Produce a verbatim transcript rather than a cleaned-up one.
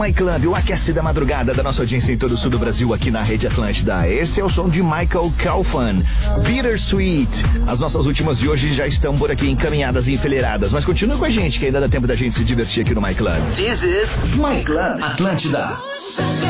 My Club, o aquece da madrugada da nossa audiência em todo o sul do Brasil, aqui na Rede Atlântida. Esse é o som de Michael Kaufman, Bittersweet. As nossas últimas de hoje já estão por aqui encaminhadas e enfileiradas, mas continua com a gente que ainda dá tempo da gente se divertir aqui no My Club. This is My Club Atlântida.